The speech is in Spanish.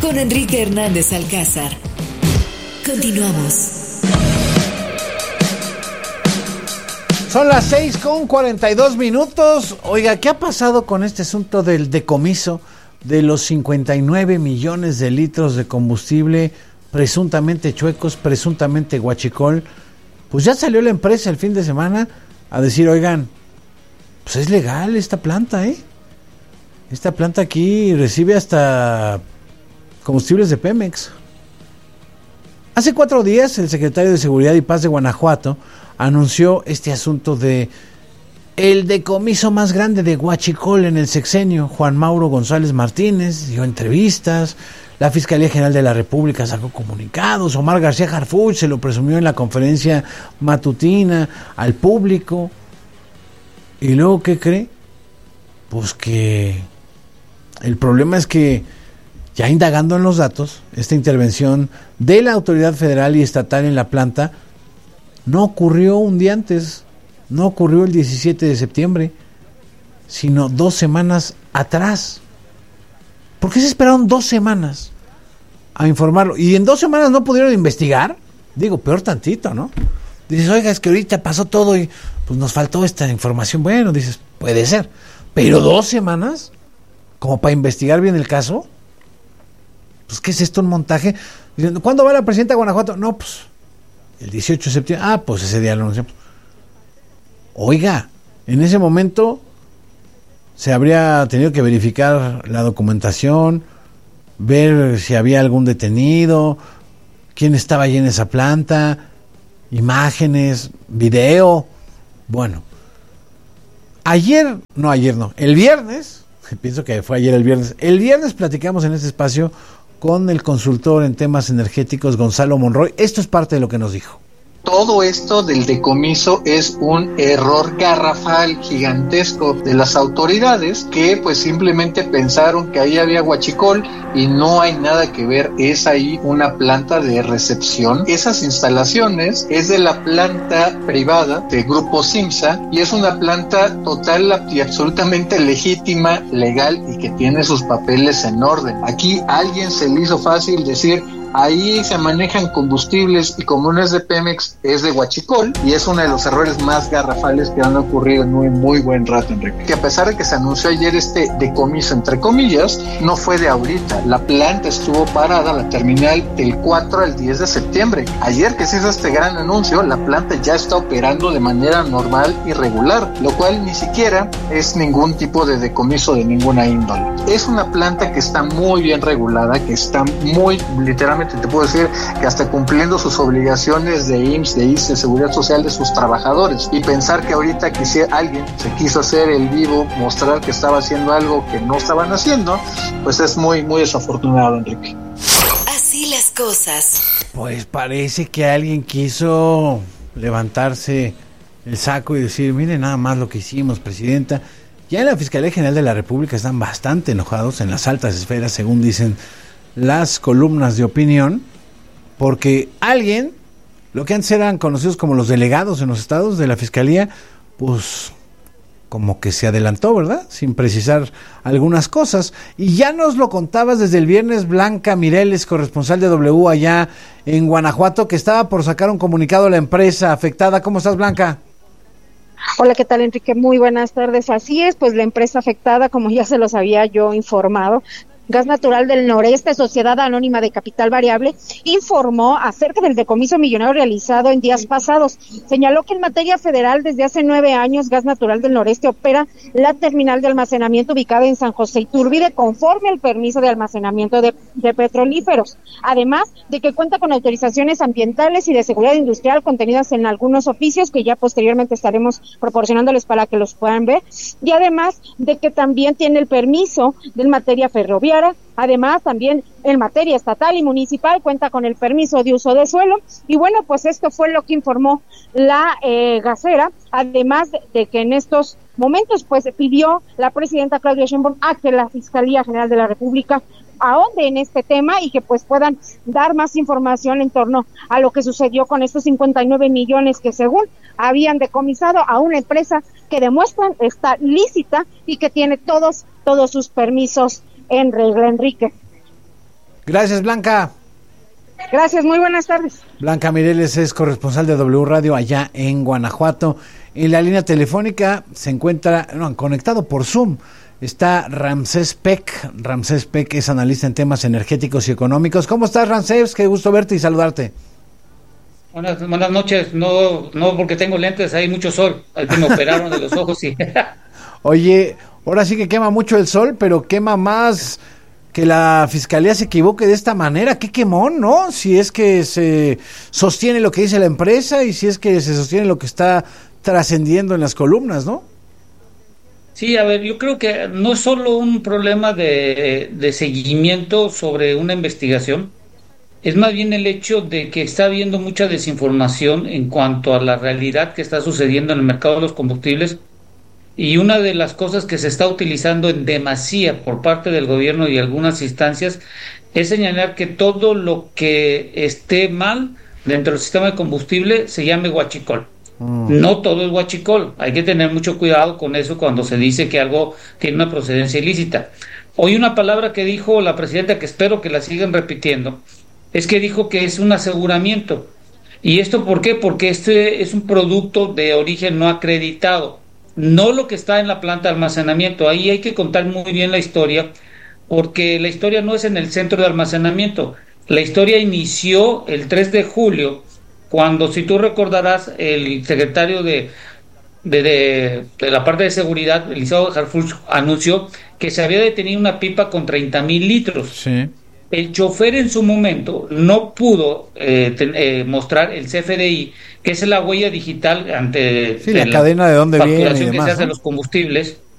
con Enrique Hernández Alcázar. Continuamos. Son las 6:42. Oiga, ¿qué ha pasado con este asunto del decomiso de los 59 millones de litros de combustible presuntamente chuecos, presuntamente huachicol? Pues ya salió la empresa el fin de semana a decir, oigan, pues es legal esta planta, Esta planta aquí recibe hasta combustibles de Pemex. Hace 4 días el secretario de Seguridad y Paz de Guanajuato anunció este asunto de el decomiso más grande de huachicol en el sexenio. Juan Mauro González Martínez dio entrevistas, la Fiscalía General de la República sacó comunicados, Omar García Harfuch se lo presumió en la conferencia matutina al público. ¿Y luego qué cree? Pues que el problema es que, ya indagando en los datos, esta intervención de la autoridad federal y estatal en la planta no ocurrió un día antes, no ocurrió el 17 de septiembre, sino 2 semanas atrás. ¿Por qué se esperaron 2 semanas a informarlo? ¿Y en 2 semanas no pudieron investigar? Digo, peor tantito, ¿no? Dices, oiga, es que ahorita pasó todo y pues nos faltó esta información. Bueno, dices, puede ser, pero 2 semanas como para investigar bien el caso. Pues, ¿qué es esto? ¿Un montaje? Diciendo, ¿cuándo va la presidenta de Guanajuato? No, pues el 18 de septiembre. Ah, pues ese día lo anunciamos. Oiga, en ese momento se habría tenido que verificar la documentación, ver si había algún detenido, quién estaba allí en esa planta, imágenes, video. Bueno, el viernes, pienso que fue ayer el viernes platicamos en este espacio con el consultor en temas energéticos Gonzalo Monroy. Esto es parte de lo que nos dijo. Todo esto del decomiso es un error garrafal gigantesco de las autoridades que pues simplemente pensaron que ahí había huachicol y no hay nada que ver, es ahí una planta de recepción. Esas instalaciones es de la planta privada de Grupo Simsa y es una planta total y absolutamente legítima, legal y que tiene sus papeles en orden. Aquí a alguien se le hizo fácil decir, ahí se manejan combustibles y como no es de Pemex, es de huachicol y es uno de los errores más garrafales que han ocurrido en un muy buen rato, Enrique. Que a pesar de que se anunció ayer este decomiso, entre comillas, no fue de ahorita. La planta estuvo parada, la terminal, del 4 al 10 de septiembre. Ayer que se hizo este gran anuncio, la planta ya está operando de manera normal y regular, lo cual ni siquiera es ningún tipo de decomiso de ninguna índole. Es una planta que está muy bien regulada, que está muy, literalmente, te puedo decir que hasta cumpliendo sus obligaciones de IMSS, de ISSSTE, de Seguridad Social de sus trabajadores, y pensar que ahorita alguien se quiso hacer el vivo, mostrar que estaba haciendo algo que no estaban haciendo, pues es muy, muy desafortunado, Enrique. Así las cosas. Pues parece que alguien quiso levantarse el saco y decir, mire nada más lo que hicimos, presidenta. Ya en la Fiscalía General de la República están bastante enojados en las altas esferas, según dicen las columnas de opinión, porque alguien, lo que antes eran conocidos como los delegados en los estados de la Fiscalía, pues como que se adelantó, ¿verdad? Sin precisar algunas cosas. Y ya nos lo contabas desde el viernes, Blanca Mireles, corresponsal de W allá en Guanajuato, que estaba por sacar un comunicado a la empresa afectada. ¿Cómo estás, Blanca? Hola, ¿qué tal, Enrique? Muy buenas tardes. Así es, pues la empresa afectada, como ya se los había yo informado, Gas Natural del Noreste, Sociedad Anónima de Capital Variable, informó acerca del decomiso millonario realizado en días pasados. Señaló que en materia federal, desde hace 9 años, Gas Natural del Noreste opera la terminal de almacenamiento ubicada en San José Iturbide, conforme al permiso de almacenamiento de petrolíferos. Además de que cuenta con autorizaciones ambientales y de seguridad industrial contenidas en algunos oficios que ya posteriormente estaremos proporcionándoles para que los puedan ver. Y además de que también tiene el permiso de materia ferroviaria. Además, también en materia estatal y municipal cuenta con el permiso de uso de suelo. Y bueno, pues esto fue lo que informó la gasera, además de que en estos momentos pues pidió la presidenta Claudia Sheinbaum a que la Fiscalía General de la República ahonde en este tema y que pues puedan dar más información en torno a lo que sucedió con estos 59 millones que según habían decomisado a una empresa que demuestran está lícita y que tiene todos sus permisos en regla, Enrique. Gracias, Blanca. Gracias, muy buenas tardes. Blanca Mireles es corresponsal de W Radio allá en Guanajuato. En la línea telefónica se encuentra, conectado por Zoom, está Ramsés Peck. Ramsés Peck es analista en temas energéticos y económicos. ¿Cómo estás, Ramsés? Qué gusto verte y saludarte. Buenas noches. No porque tengo lentes, hay mucho sol. Ahí me operaron de los ojos y... Oye, ahora sí que quema mucho el sol, pero quema más que la fiscalía se equivoque de esta manera. Qué quemón, ¿no? Si es que se sostiene lo que dice la empresa y si es que se sostiene lo que está trascendiendo en las columnas, ¿no? Sí, a ver, yo creo que no es solo un problema de seguimiento sobre una investigación, es más bien el hecho de que está habiendo mucha desinformación en cuanto a la realidad que está sucediendo en el mercado de los combustibles. Y una de las cosas que se está utilizando en demasía por parte del gobierno y algunas instancias es señalar que todo lo que esté mal dentro del sistema de combustible se llame huachicol. No todo es huachicol, hay que tener mucho cuidado con eso cuando se dice que algo tiene una procedencia ilícita. Hoy una palabra que dijo la presidenta, que espero que la sigan repitiendo, es que dijo que es un aseguramiento. ¿Y esto por qué? Porque este es un producto de origen no acreditado. No lo que está en la planta de almacenamiento. Ahí hay que contar muy bien la historia, porque la historia no es en el centro de almacenamiento. La historia inició el 3 de julio, cuando, si tú recordarás, el secretario de la parte de seguridad, Eliseo Harfuch, anunció que se había detenido una pipa con 30,000 litros. Sí. El chofer en su momento no pudo mostrar el CFDI, que es la huella digital ante la cadena de dónde viene y facturación que demás, se hace ¿no? de los combustibles,